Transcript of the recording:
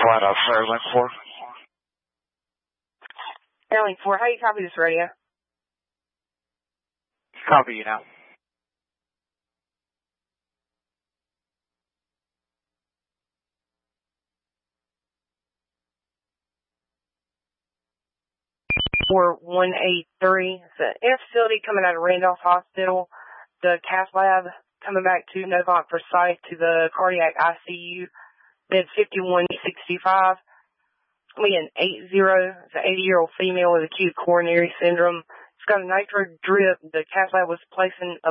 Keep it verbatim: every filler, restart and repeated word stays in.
Flat out Airlink four. Airlink four, how do you copy this radio? Copy you now. four one eight three. It's an air facility coming out of Randolph Hospital. The cath lab coming back to Novant Forsyth to the cardiac I C U. Bed fifty-one sixty-five. We had an eight zero. It's an eighty-year-old female with acute coronary syndrome. It's got a nitro drip. The cath lab was placing a